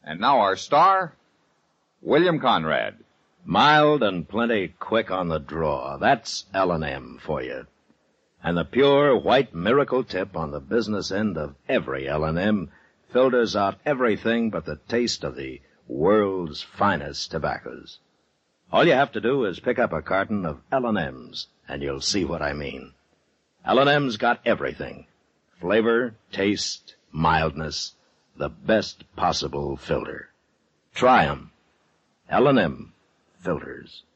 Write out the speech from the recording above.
And now our star, William Conrad. Mild and plenty quick on the draw. That's L&M for you. And the pure white miracle tip on the business end of every L&M filters out everything but the taste of the world's finest tobaccos. All you have to do is pick up a carton of L&M's, and you'll see what I mean. L&M's got everything. Flavor, taste, mildness, the best possible filter. Try 'em. L&M filters.